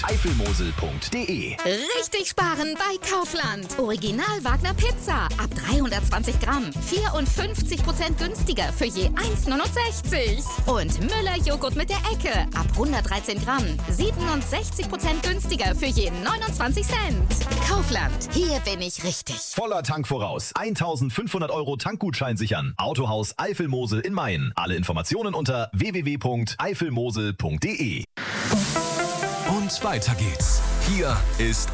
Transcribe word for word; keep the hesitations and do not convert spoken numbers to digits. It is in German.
Eifelmosel punkt de. Richtig sparen bei Kaufland. Original Wagner Pizza ab dreihundertzwanzig Gramm. vierundfünfzig Prozent günstiger für je eins neunundsechzig. Und Müller Joghurt mit der Ecke ab hundertdreizehn Gramm. siebenundsechzig Prozent günstiger für je neunundzwanzig Cent. Kaufland, hier bin ich richtig. Voller Tank voraus. eintausendfünfhundert Euro Tankgutschein sichern. Autohaus Eifelmosel in Mayen. Alle Informationen unter w w w punkt eifelmosel punkt de. Und weiter geht's. Hier ist